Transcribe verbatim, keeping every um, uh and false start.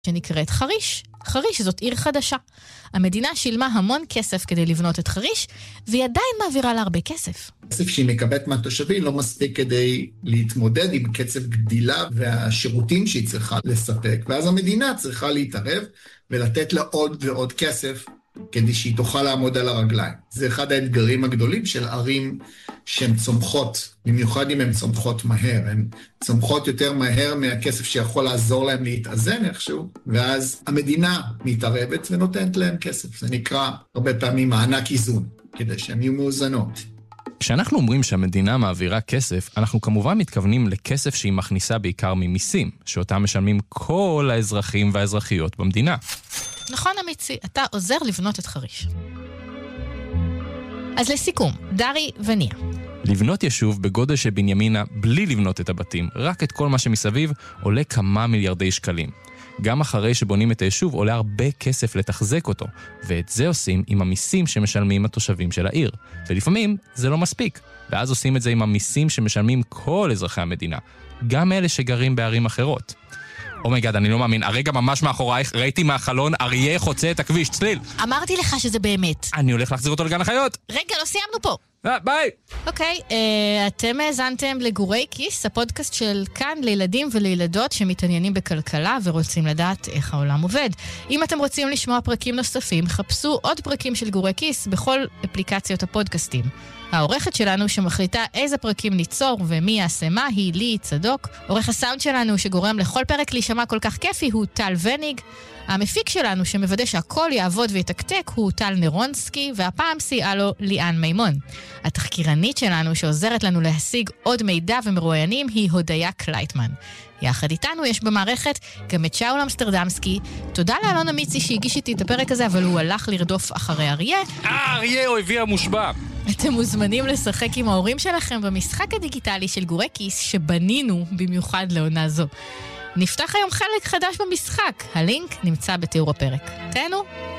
שנקראת חריש. חריש זאת עיר חדשה. המדינה שילמה המון כסף כדי לבנות את חריש, והיא עדיין מעבירה לה הרבה כסף. כסף שהיא מקבלת מהתושבים לא מספיק כדי להתמודד עם קצב גדילה והשירותים שהיא צריכה לספק, ואז המדינה צריכה להתערב ולתת לה עוד ועוד כסף כדי שהיא תוכל לעמוד על הרגליים. זה אחד האתגרים הגדולים של ערים שהן צומחות, במיוחד אם הן צומחות מהר. הן צומחות יותר מהר מהכסף שיכול לעזור להם להתאזן איכשהו, ואז המדינה מתערבת ונותנת להם כסף. זה נקרא הרבה פעמים מענק איזון, כדי שהן יהיו מאוזנות. כשאנחנו אומרים שהמדינה מעבירה כסף, אנחנו כמובן מתכוונים לכסף שהיא מכניסה בעיקר ממיסים, שאותם משלמים כל האזרחים והאזרחיות במדינה. נכון אמיצי, אתה עוזר לבנות את חריש. אז לסיכום, דרי וניה. לבנות יישוב בגודל של בנימינה בלי לבנות את הבתים, רק את כל מה שמסביב, עולה כמה מיליארדי שקלים. גם אחרי שבונים את היישוב עולה הרבה כסף לתחזק אותו, ואת זה עושים עם המיסים שמשלמים התושבים של העיר. ולפעמים זה לא מספיק, ואז עושים את זה עם המיסים שמשלמים כל אזרחי המדינה, גם אלה שגרים בערים אחרות. אומייגד, אני לא מאמין, הרגע ממש מאחורייך ראיתי מהחלון אריה חוצה את הכביש, צליל. אמרתי לך שזה באמת. אני הולך להחזיר אותו לגן החיות. רגע, לא סיימנו פה. ביי. אוקיי, אתם האזנתם לגורי כיס, הפודקאסט של כאן לילדים ולילדות שמתעניינים בכלכלה ורוצים לדעת איך העולם עובד. אם אתם רוצים לשמוע פרקים נוספים, חפשו עוד פרקים של גורי כיס בכל אפליקציות הפודקאסטים. העורכת שלנו שמחליטה איזה פרקים ניצור ומי יעשה מה היא לי צדוק. עורך הסאונד שלנו שגורם לכל פרק להישמע כל כך כיפי הוא טל וניג. המפיק שלנו שמוודא שהכל יעבוד ויתקתק הוא טל נרונסקי, והפעם סייעה לו ליאן מימון. התחקירנית שלנו שעוזרת לנו להשיג עוד מידע ומרואיינים היא הודיה קלייטמן. יחד איתנו יש במערכת גם את שאול אמסטרדמסקי. תודה לאלון אמיצי שהגיש איתי את הפרק הזה, אבל הוא הלך לרדוף אחרי אריה. אה, אריה אויבי המושבע. אתם מוזמנים לשחק עם ההורים שלכם במשחק הדיגיטלי של גורי כיס שבנינו במיוחד לעונה זו. נפתח היום חלק חדש במשחק. הלינק נמצא בתיאור הפרק. תהנו.